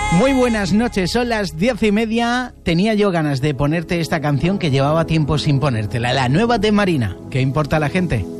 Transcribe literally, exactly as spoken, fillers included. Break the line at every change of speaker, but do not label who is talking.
Muy buenas noches, son las diez y media. Tenía yo ganas de ponerte esta canción que llevaba tiempo sin ponértela, la nueva de Marina. ¿Qué importa a la gente?